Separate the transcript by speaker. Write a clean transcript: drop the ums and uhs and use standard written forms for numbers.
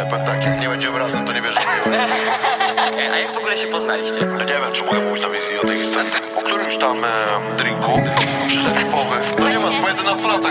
Speaker 1: Powiem tak, jak nie będziemy razem, to nie wiesz, że miłość.
Speaker 2: A jak w ogóle się poznaliście?
Speaker 1: No nie wiem, czy mogę mówić na wizji o tej historii. Po którymś tam drinku przyszedł pomysł. No nie ma, po 11 latach